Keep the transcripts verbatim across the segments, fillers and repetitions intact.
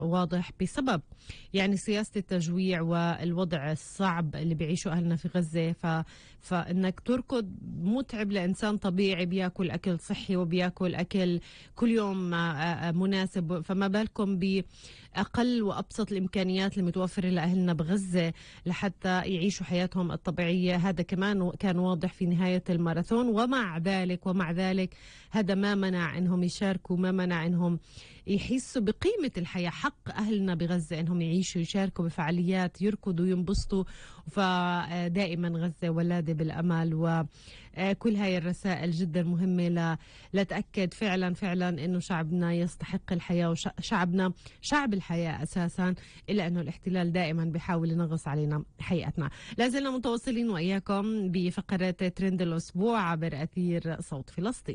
واضح بسبب يعني سياسة التجويع والوضع الصعب اللي بيعيشوا أهلنا في غزة. ف... فإنك تركض متعب لإنسان طبيعي بياكل أكل صحي وبياكل أكل كل يوم مناسب، فما بالكم بأقل وأبسط الإمكانيات المتوفرة لأهلنا بغزة لحتى يعيشوا حياتهم الطبيعية. هذا كمان كان واضح في نهاية الماراثون. ومع ذلك ومع ذلك هذا ما منع إنهم يشاركوا، ما منع إنهم يحسوا بقيمة الحياة. حق أهلنا بغزة إنهم يعيشوا يشاركوا بفعاليات، يركضوا ينبسطوا. فدائما غزة ولادة بالأمل. وكل هاي الرسائل جدا مهمة لتأكد فعلا فعلا إنه شعبنا يستحق الحياة، وشعبنا شعب الحياة أساسا، إلا أنه الاحتلال دائما بيحاول ينغص علينا حقيقتنا. لازلنا متواصلين وإياكم بفقرات ترند الأسبوع عبر أثير صوت فلسطين.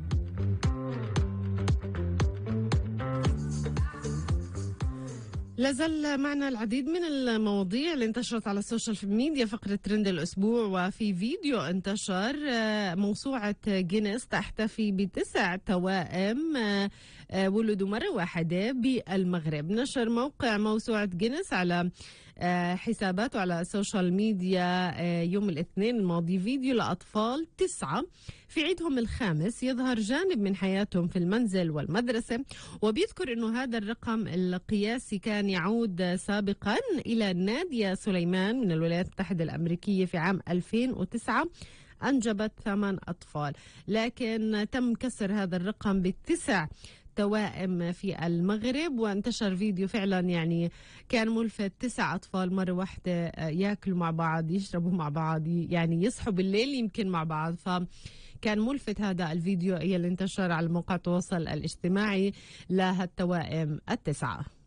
لازال معنا العديد من المواضيع اللي انتشرت على السوشيال ميديا. فقرة ترند الأسبوع، وفي فيديو انتشر موسوعة جينيس تحتفي بتسع توائم ولدوا مرة واحدة بالمغرب. نشر موقع موسوعة جينيس على حساباته على السوشيال ميديا يوم الاثنين الماضي فيديو لأطفال تسعة في عيدهم الخامس يظهر جانب من حياتهم في المنزل والمدرسة، وبيذكر أنه هذا الرقم القياسي كان يعود سابقا إلى نادية سليمان من الولايات المتحدة الأمريكية في عام ألفين وتسعة، أنجبت ثمان أطفال، لكن تم كسر هذا الرقم بتسع توائم في المغرب. وانتشر فيديو فعلا يعني كان ملفت، تسع أطفال مرة واحدة ياكلوا مع بعض، يشربوا مع بعض، يعني يصحوا بالليل يمكن مع بعض. فكان ملفت هذا الفيديو اللي انتشر على موقع التواصل الاجتماعي لهالتوائم التسعة.